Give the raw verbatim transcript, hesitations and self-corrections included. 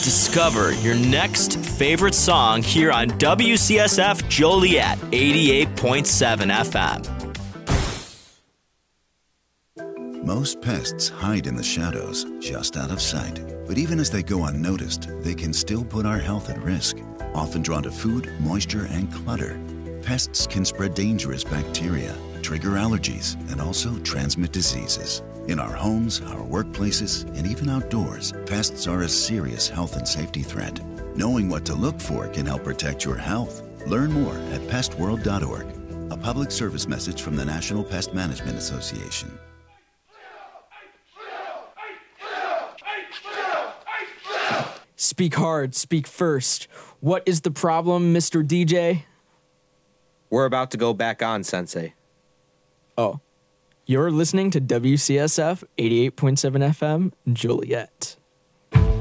Discover your next favorite song here on W C S F Joliet eighty-eight point seven F M. Most pests hide in the shadows, just out of sight. But even as they go unnoticed, they can still put our health at risk. Often drawn to food, moisture, and clutter, pests can spread dangerous bacteria, trigger allergies, and also transmit diseases. In our homes, our workplaces, and even outdoors, pests are a serious health and safety threat. Knowing what to look for can help protect your health. Learn more at pest world dot org. A public service message from the National Pest Management Association. Speak hard, speak first. What is the problem, Mister D J? We're about to go back on, Sensei. Oh. You're listening to W C S F eighty-eight point seven F M, Joliet.